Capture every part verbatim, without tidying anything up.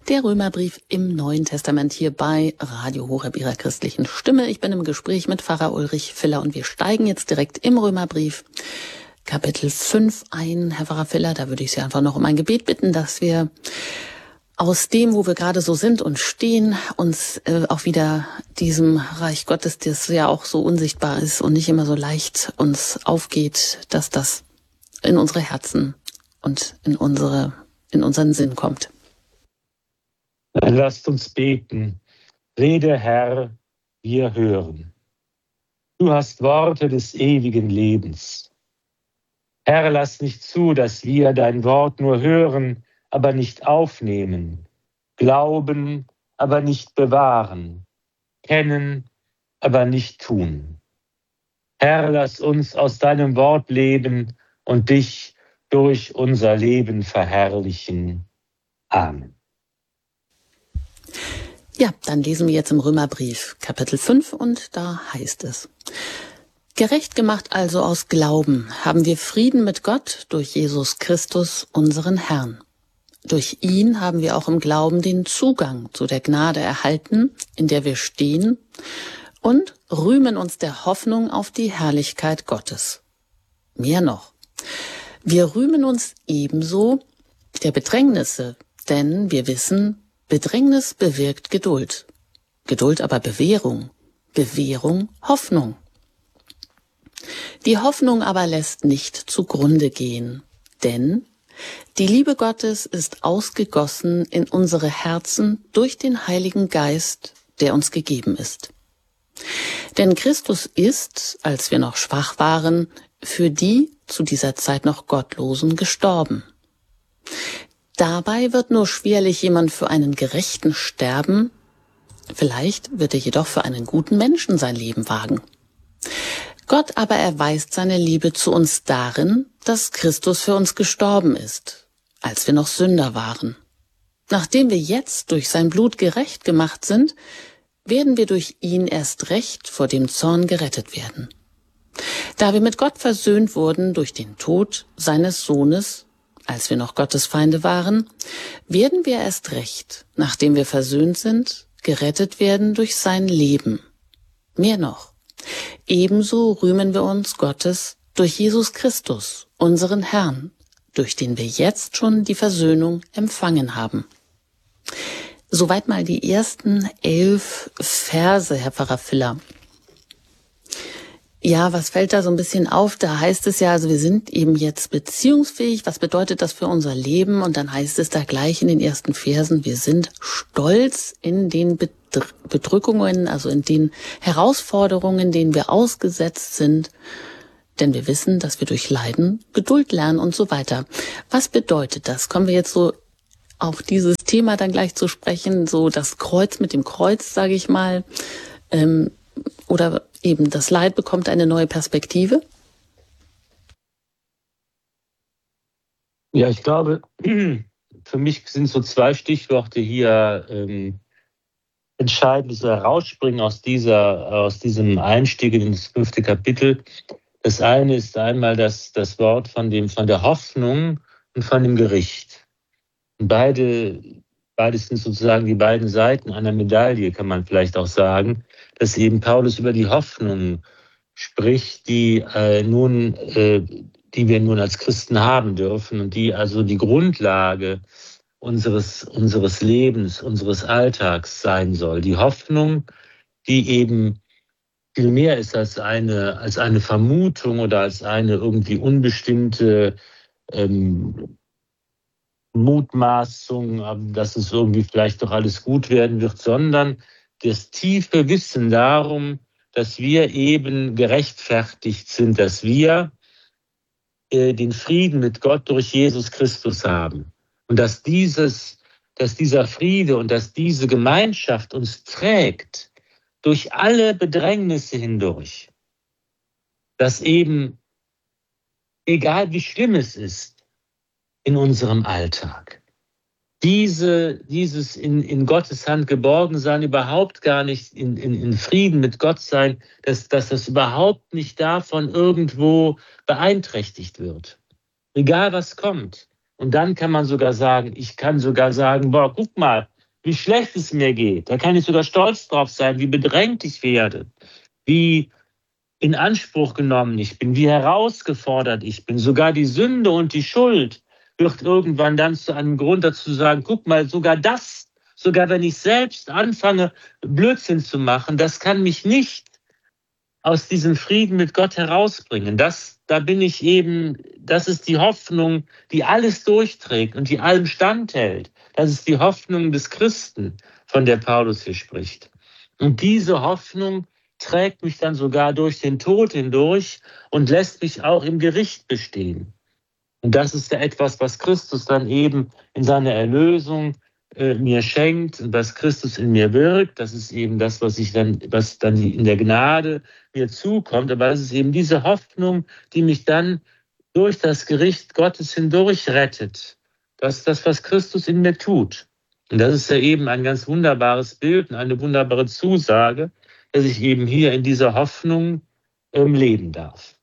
Der Römerbrief im Neuen Testament hier bei Radio Horeb, Ihrer christlichen Stimme. Ich bin im Gespräch mit Pfarrer Ulrich Filler und wir steigen jetzt direkt im Römerbrief Kapitel fünf ein. Herr Pfarrer Filler, da würde ich Sie einfach noch um ein Gebet bitten, dass wir aus dem, wo wir gerade so sind und stehen, uns äh, auch wieder diesem Reich Gottes, das ja auch so unsichtbar ist und nicht immer so leicht uns aufgeht, dass das in unsere Herzen und in unsere, in unseren Sinn kommt. Dann lasst uns beten. Rede, Herr, wir hören. Du hast Worte des ewigen Lebens. Herr, lass nicht zu, dass wir dein Wort nur hören, aber nicht aufnehmen, glauben, aber nicht bewahren, kennen, aber nicht tun. Herr, lass uns aus deinem Wort leben und dich durch unser Leben verherrlichen. Amen. Ja, dann lesen wir jetzt im Römerbrief Kapitel fünf und da heißt es: Gerecht gemacht also aus Glauben haben wir Frieden mit Gott durch Jesus Christus, unseren Herrn. Durch ihn haben wir auch im Glauben den Zugang zu der Gnade erhalten, in der wir stehen, und rühmen uns der Hoffnung auf die Herrlichkeit Gottes. Mehr noch, wir rühmen uns ebenso der Bedrängnisse, denn wir wissen, Bedrängnis bewirkt Geduld, Geduld aber Bewährung, Bewährung Hoffnung. Die Hoffnung aber lässt nicht zugrunde gehen, denn die Liebe Gottes ist ausgegossen in unsere Herzen durch den Heiligen Geist, der uns gegeben ist. Denn Christus ist, als wir noch schwach waren, für die zu dieser Zeit noch Gottlosen gestorben. Dabei wird nur schwerlich jemand für einen Gerechten sterben, vielleicht wird er jedoch für einen guten Menschen sein Leben wagen. Gott aber erweist seine Liebe zu uns darin, dass Christus für uns gestorben ist, als wir noch Sünder waren. Nachdem wir jetzt durch sein Blut gerecht gemacht sind, werden wir durch ihn erst recht vor dem Zorn gerettet werden. Da wir mit Gott versöhnt wurden durch den Tod seines Sohnes, als wir noch Gottes Feinde waren, werden wir erst recht, nachdem wir versöhnt sind, gerettet werden durch sein Leben. Mehr noch, ebenso rühmen wir uns Gottes durch Jesus Christus, unseren Herrn, durch den wir jetzt schon die Versöhnung empfangen haben. Soweit mal die ersten elf Verse, Herr Pfarrer Filler. Ja, was fällt da so ein bisschen auf? Da heißt es ja, also wir sind eben jetzt beziehungsfähig. Was bedeutet das für unser Leben? Und dann heißt es da gleich in den ersten Versen, wir sind stolz in den Bedrückungen, also in den Herausforderungen, denen wir ausgesetzt sind. Denn wir wissen, dass wir durch Leiden Geduld lernen und so weiter. Was bedeutet das? Kommen wir jetzt so auf dieses Thema dann gleich zu sprechen, so das Kreuz mit dem Kreuz, sage ich mal, ähm, oder eben das Leid bekommt eine neue Perspektive? Ja, ich glaube, für mich sind so zwei Stichworte hier ähm, entscheidend, die so herausspringen aus, dieser, aus diesem Einstieg in das fünfte Kapitel. Das eine ist einmal das, das Wort von, dem, von der Hoffnung und von dem Gericht. Und beide, beides sind sozusagen die beiden Seiten einer Medaille, kann man vielleicht auch sagen, dass eben Paulus über die Hoffnung spricht, die äh, nun, äh, die wir nun als Christen haben dürfen und die also die Grundlage unseres, unseres Lebens, unseres Alltags sein soll. Die Hoffnung, die eben viel mehr ist als eine, als eine Vermutung oder als eine irgendwie unbestimmte ähm, Mutmaßung, dass es irgendwie vielleicht doch alles gut werden wird, sondern das tiefe Wissen darum, dass wir eben gerechtfertigt sind, dass wir äh, den Frieden mit Gott durch Jesus Christus haben und dass dieses, dass dieser Friede und dass diese Gemeinschaft uns trägt durch alle Bedrängnisse hindurch, dass eben, egal wie schlimm es ist in unserem Alltag, diese, dieses in, in Gottes Hand geborgen sein, überhaupt gar nicht in, in, in Frieden mit Gott sein, dass, dass das überhaupt nicht davon irgendwo beeinträchtigt wird. Egal was kommt. Und dann kann man sogar sagen, ich kann sogar sagen, boah, guck mal, wie schlecht es mir geht. Da kann ich sogar stolz drauf sein, wie bedrängt ich werde, wie in Anspruch genommen ich bin, wie herausgefordert ich bin. Sogar die Sünde und die Schuld wird irgendwann dann zu einem Grund dazu sagen, guck mal, sogar das, sogar wenn ich selbst anfange, Blödsinn zu machen, das kann mich nicht aus diesem Frieden mit Gott herausbringen. Das, da bin ich eben, das ist die Hoffnung, die alles durchträgt und die allem standhält. Das ist die Hoffnung des Christen, von der Paulus hier spricht. Und diese Hoffnung trägt mich dann sogar durch den Tod hindurch und lässt mich auch im Gericht bestehen. Und das ist ja etwas, was Christus dann eben in seiner Erlösung äh, mir schenkt und was Christus in mir wirkt. Das ist eben das, was ich dann, was dann in der Gnade mir zukommt. Aber es ist eben diese Hoffnung, die mich dann durch das Gericht Gottes hindurch rettet. Das ist das, was Christus in mir tut. Und das ist ja eben ein ganz wunderbares Bild und eine wunderbare Zusage, dass ich eben hier in dieser Hoffnung ähm, leben darf.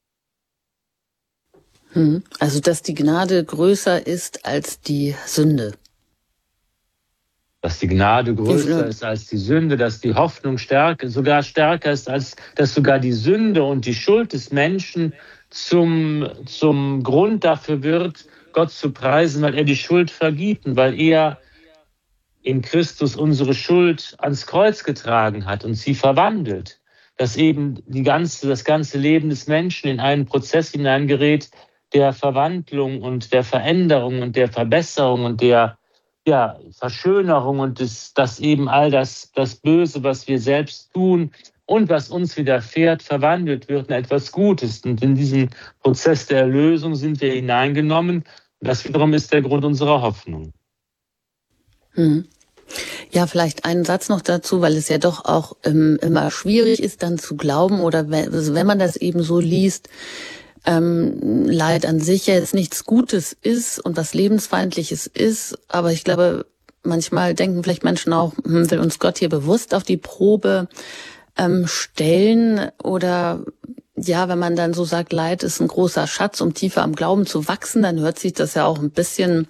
Also, dass die Gnade größer ist als die Sünde. Dass die Gnade größer ist als die Sünde, dass die Hoffnung stärker, sogar stärker ist, als dass sogar die Sünde und die Schuld des Menschen zum, zum Grund dafür wird, Gott zu preisen, weil er die Schuld vergibt und weil er in Christus unsere Schuld ans Kreuz getragen hat und sie verwandelt. Dass eben die ganze, das ganze Leben des Menschen in einen Prozess hineingerät der Verwandlung und der Veränderung und der Verbesserung und der ja, Verschönerung und das, dass eben all das, das Böse, was wir selbst tun und was uns widerfährt, verwandelt wird in etwas Gutes. Und in diesen Prozess der Erlösung sind wir hineingenommen. Das wiederum ist der Grund unserer Hoffnung. Hm. Ja, vielleicht einen Satz noch dazu, weil es ja doch auch ähm, immer schwierig ist, dann zu glauben oder wenn, also wenn man das eben so liest, ähm, Leid an sich ja jetzt nichts Gutes ist und was Lebensfeindliches ist. Aber ich glaube, manchmal denken vielleicht Menschen auch, hm, will uns Gott hier bewusst auf die Probe ähm, stellen oder ja, wenn man dann so sagt, Leid ist ein großer Schatz, um tiefer am Glauben zu wachsen, dann hört sich das ja auch ein bisschen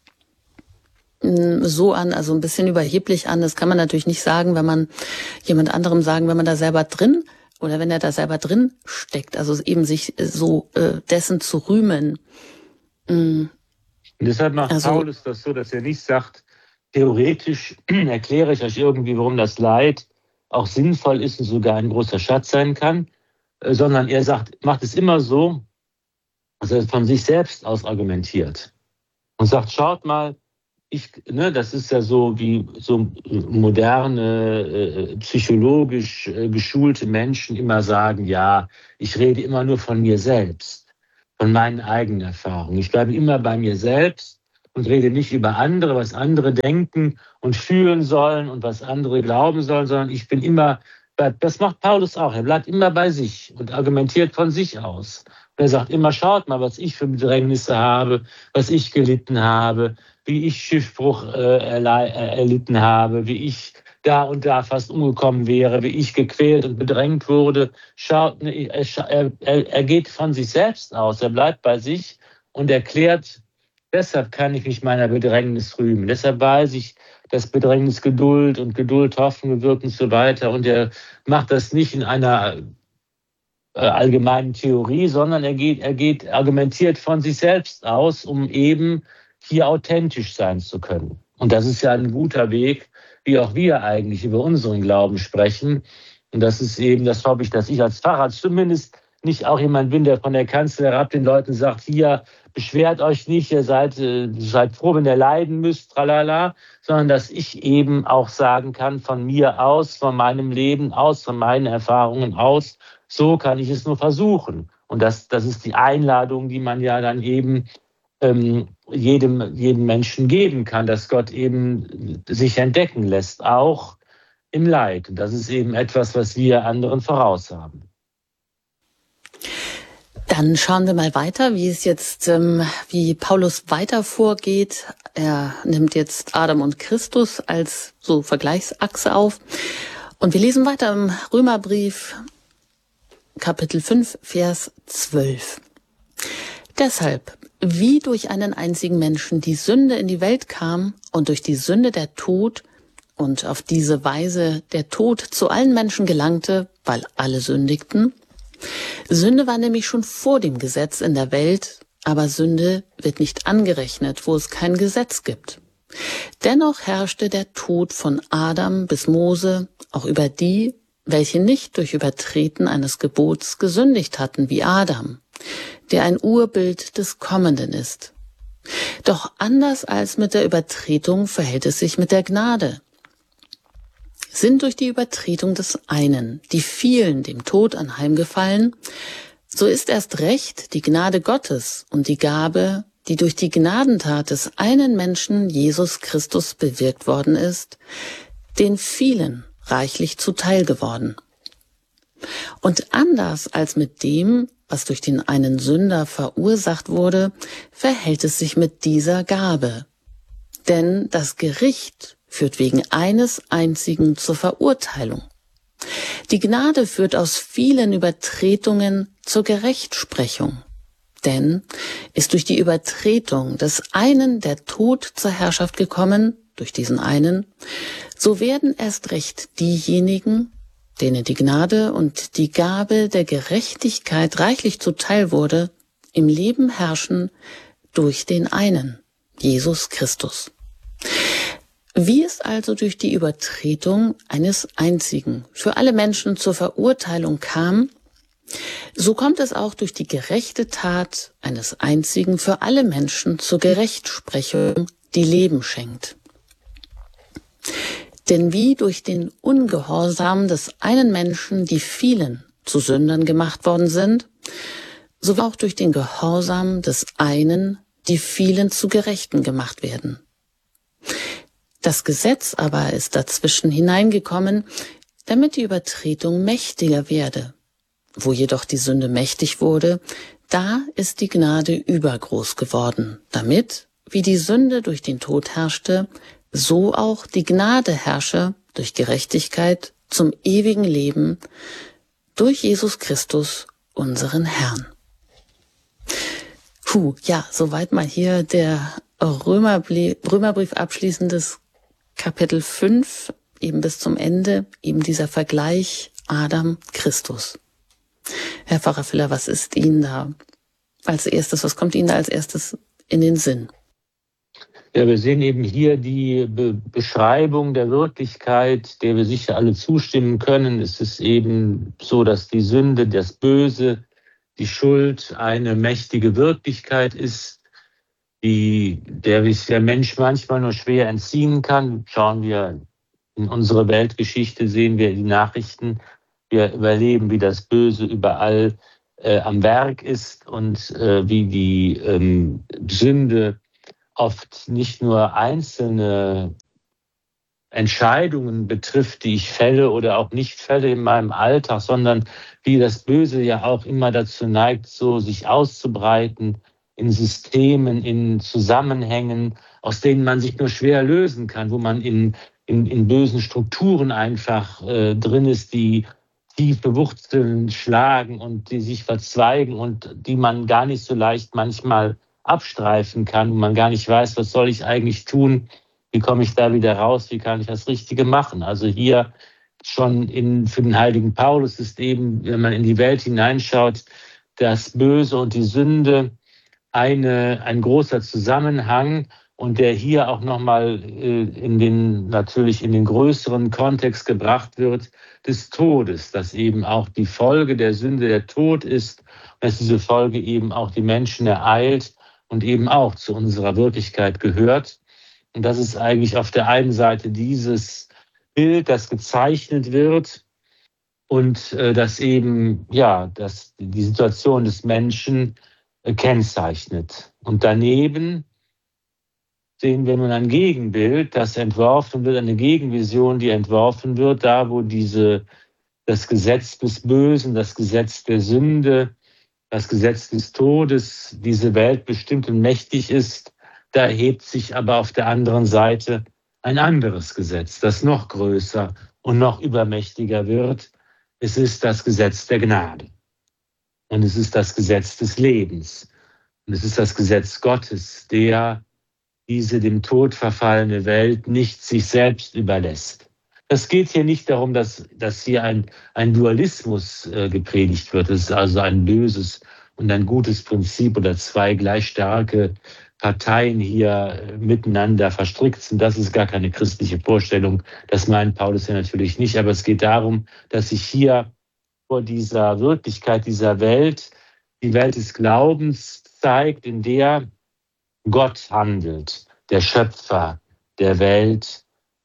so an, also ein bisschen überheblich an. Das kann man natürlich nicht sagen, wenn man jemand anderem sagen, wenn man da selber drin oder wenn er da selber drin steckt. Also eben sich so äh, dessen zu rühmen. Mhm. Und deshalb macht also, Paulus das so, dass er nicht sagt, theoretisch erkläre ich euch irgendwie, warum das Leid auch sinnvoll ist und sogar ein großer Schatz sein kann, äh, sondern er sagt, macht es immer so, dass er von sich selbst aus argumentiert und sagt, schaut mal, Ich, ne, das ist ja so wie so moderne, äh, psychologisch äh, geschulte Menschen immer sagen, ja, ich rede immer nur von mir selbst, von meinen eigenen Erfahrungen. Ich bleibe immer bei mir selbst und rede nicht über andere, was andere denken und fühlen sollen und was andere glauben sollen, sondern ich bin immer, das macht Paulus auch, er bleibt immer bei sich und argumentiert von sich aus. Und er sagt immer, schaut mal, was ich für Bedrängnisse habe, was ich gelitten habe, wie ich Schiffbruch äh, erlitten habe, wie ich da und da fast umgekommen wäre, wie ich gequält und bedrängt wurde. Schaut, er, er, er geht von sich selbst aus, er bleibt bei sich und erklärt, deshalb kann ich mich meiner Bedrängnis rühmen. Deshalb weiß ich, dass Bedrängnis Geduld und Geduld Hoffnung bewirkt und so weiter. Und er macht das nicht in einer äh, allgemeinen Theorie, sondern er geht, er geht, argumentiert von sich selbst aus, um eben hier authentisch sein zu können. Und das ist ja ein guter Weg, wie auch wir eigentlich über unseren Glauben sprechen. Und das ist eben, das hoffe ich, dass ich als Pfarrer zumindest nicht auch jemand bin, der von der Kanzel herab den Leuten sagt, hier, beschwert euch nicht, ihr seid, seid froh, wenn ihr leiden müsst, tralala, sondern dass ich eben auch sagen kann, von mir aus, von meinem Leben aus, von meinen Erfahrungen aus, so kann ich es nur versuchen. Und das, das ist die Einladung, die man ja dann eben ähm, jedem, jedem Menschen geben kann, dass Gott eben sich entdecken lässt, auch im Leid. Und das ist eben etwas, was wir anderen voraus haben. Dann schauen wir mal weiter, wie es jetzt, ähm, wie Paulus weiter vorgeht. Er nimmt jetzt Adam und Christus als so Vergleichsachse auf. Und wir lesen weiter im Römerbrief, Kapitel fünf, Vers zwölf. Deshalb wie durch einen einzigen Menschen die Sünde in die Welt kam und durch die Sünde der Tod und auf diese Weise der Tod zu allen Menschen gelangte, weil alle sündigten. Sünde war nämlich schon vor dem Gesetz in der Welt, aber Sünde wird nicht angerechnet, wo es kein Gesetz gibt. Dennoch herrschte der Tod von Adam bis Mose auch über die, welche nicht durch Übertreten eines Gebots gesündigt hatten, wie Adam, der ein Urbild des Kommenden ist. Doch anders als mit der Übertretung verhält es sich mit der Gnade. Sind durch die Übertretung des einen die vielen dem Tod anheimgefallen, so ist erst recht die Gnade Gottes und die Gabe, die durch die Gnadentat des einen Menschen Jesus Christus bewirkt worden ist, den vielen reichlich zuteil geworden. Und anders als mit dem, was durch den einen Sünder verursacht wurde, verhält es sich mit dieser Gabe. Denn das Gericht führt wegen eines einzigen zur Verurteilung. Die Gnade führt aus vielen Übertretungen zur Gerechtsprechung. Denn ist durch die Übertretung des einen der Tod zur Herrschaft gekommen, durch diesen einen, so werden erst recht diejenigen, denen die Gnade und die Gabe der Gerechtigkeit reichlich zuteil wurde, im Leben herrschen durch den einen, Jesus Christus. Wie es also durch die Übertretung eines einzigen für alle Menschen zur Verurteilung kam, so kommt es auch durch die gerechte Tat eines einzigen für alle Menschen zur Gerechtsprechung, die Leben schenkt. Denn wie durch den Ungehorsam des einen Menschen die vielen zu Sündern gemacht worden sind, so auch durch den Gehorsam des einen die vielen zu Gerechten gemacht werden. Das Gesetz aber ist dazwischen hineingekommen, damit die Übertretung mächtiger werde. Wo jedoch die Sünde mächtig wurde, da ist die Gnade übergroß geworden, damit, wie die Sünde durch den Tod herrschte, so auch die Gnade herrsche durch Gerechtigkeit zum ewigen Leben durch Jesus Christus, unseren Herrn. Puh, ja, soweit mal hier der Römerbrief, Römerbrief abschließendes Kapitel fünf, eben bis zum Ende, eben dieser Vergleich Adam, Christus. Herr Pfarrer Filler, was ist Ihnen da als erstes, was kommt Ihnen da als erstes in den Sinn? Ja, wir sehen eben hier die Be- Beschreibung der Wirklichkeit, der wir sicher alle zustimmen können. Es ist eben so, dass die Sünde, das Böse, die Schuld eine mächtige Wirklichkeit ist, die, der sich der Mensch manchmal nur schwer entziehen kann. Schauen wir in unsere Weltgeschichte, sehen wir die Nachrichten. Wir überleben, wie das Böse überall äh, am Werk ist und äh, wie die ähm, Sünde oft nicht nur einzelne Entscheidungen betrifft, die ich fälle oder auch nicht fälle in meinem Alltag, sondern wie das Böse ja auch immer dazu neigt, so sich auszubreiten in Systemen, in Zusammenhängen, aus denen man sich nur schwer lösen kann, wo man in, in, in bösen Strukturen einfach äh, drin ist, die tiefe Wurzeln schlagen und die sich verzweigen und die man gar nicht so leicht manchmal abstreifen kann und man gar nicht weiß, was soll ich eigentlich tun, wie komme ich da wieder raus, wie kann ich das Richtige machen. Also hier schon in, für den heiligen Paulus ist eben, wenn man in die Welt hineinschaut, das Böse und die Sünde eine, ein großer Zusammenhang und der hier auch nochmal äh, in den, natürlich in den größeren Kontext gebracht wird, des Todes, dass eben auch die Folge der Sünde der Tod ist, dass diese Folge eben auch die Menschen ereilt und eben auch zu unserer Wirklichkeit gehört. Und das ist eigentlich auf der einen Seite dieses Bild, das gezeichnet wird und äh, das eben, ja, das die Situation des Menschen äh, kennzeichnet. Und daneben sehen wir nun ein Gegenbild, das entworfen wird, eine Gegenvision, die entworfen wird, da wo diese, das Gesetz des Bösen, das Gesetz der Sünde, das Gesetz des Todes, diese Welt bestimmt und mächtig ist, da erhebt sich aber auf der anderen Seite ein anderes Gesetz, das noch größer und noch übermächtiger wird. Es ist das Gesetz der Gnade. Und es ist das Gesetz des Lebens. Und es ist das Gesetz Gottes, der diese dem Tod verfallene Welt nicht sich selbst überlässt. Es geht hier nicht darum, dass, dass hier ein, ein Dualismus äh, gepredigt wird. Es ist also ein böses und ein gutes Prinzip oder zwei gleich starke Parteien hier äh, miteinander verstrickt sind. Das ist gar keine christliche Vorstellung. Das meint Paulus ja natürlich nicht. Aber es geht darum, dass sich hier vor dieser Wirklichkeit dieser Welt, die Welt des Glaubens zeigt, in der Gott handelt, der Schöpfer der Welt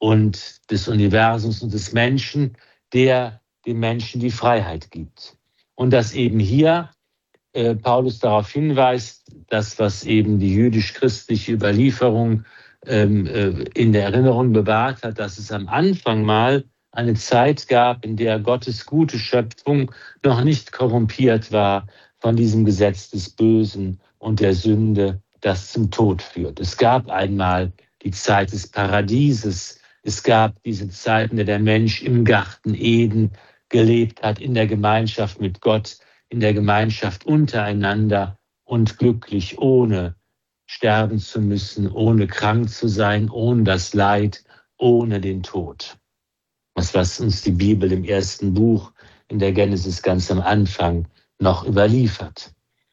und des Universums und des Menschen, der dem Menschen die Freiheit gibt. Und dass eben hier äh, Paulus darauf hinweist, dass was eben die jüdisch-christliche Überlieferung ähm, äh, in der Erinnerung bewahrt hat, dass es am Anfang mal eine Zeit gab, in der Gottes gute Schöpfung noch nicht korrumpiert war von diesem Gesetz des Bösen und der Sünde, das zum Tod führt. Es gab einmal die Zeit des Paradieses. Es gab diese Zeit, in der der Mensch im Garten Eden gelebt hat, in der Gemeinschaft mit Gott, in der Gemeinschaft untereinander und glücklich, ohne sterben zu müssen, ohne krank zu sein, ohne das Leid, ohne den Tod. Das, was uns die Bibel im ersten Buch in der Genesis ganz am Anfang noch überliefert.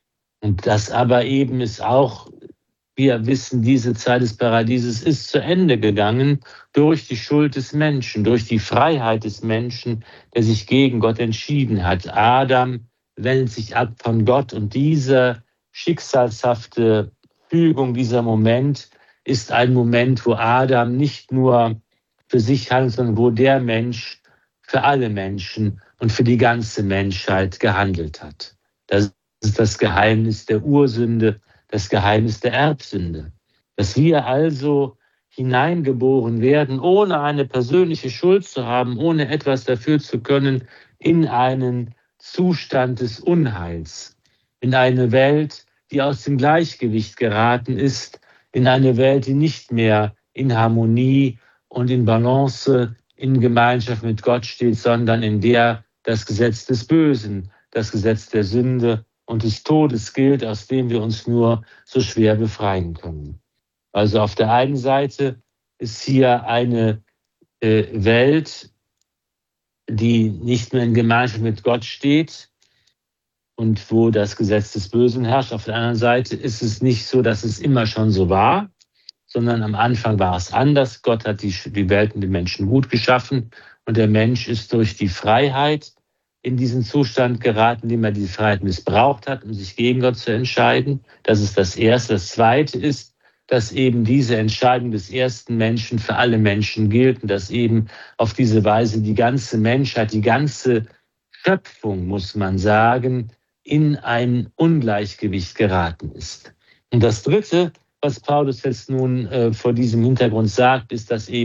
Und das aber eben ist auch, wir wissen, diese Zeit des Paradieses ist zu Ende gegangen durch die Schuld des Menschen, durch die Freiheit des Menschen, der sich gegen Gott entschieden hat. Adam wendet sich ab von Gott und diese schicksalshafte Fügung, dieser Moment ist ein Moment, wo Adam nicht nur für sich handelt, sondern wo der Mensch für alle Menschen und für die ganze Menschheit gehandelt hat. Das ist das Geheimnis der Ursünde, das Geheimnis der Erbsünde. Dass wir also hineingeboren werden, ohne eine persönliche Schuld zu haben, ohne etwas dafür zu können, in einen Zustand des Unheils, in eine Welt, die aus dem Gleichgewicht geraten ist, in eine Welt, die nicht mehr in Harmonie und in Balance, in Gemeinschaft mit Gott steht, sondern in der das Gesetz des Bösen, das Gesetz der Sünde und des Todes gilt, aus dem wir uns nur so schwer befreien können. Also auf der einen Seite ist hier eine äh, Welt, die nicht mehr in Gemeinschaft mit Gott steht und wo das Gesetz des Bösen herrscht. Auf der anderen Seite ist es nicht so, dass es immer schon so war, sondern am Anfang war es anders. Gott hat die, die Welt und den Menschen gut geschaffen und der Mensch ist durch die Freiheit in diesen Zustand geraten, indem er die Freiheit missbraucht hat, um sich gegen Gott zu entscheiden. Das ist das Erste. Das Zweite ist, dass eben diese Entscheidung des ersten Menschen für alle Menschen gilt und dass eben auf diese Weise die ganze Menschheit, die ganze Schöpfung, muss man sagen, in ein Ungleichgewicht geraten ist. Und das Dritte, was Paulus jetzt nun äh, vor diesem Hintergrund sagt, ist, dass eben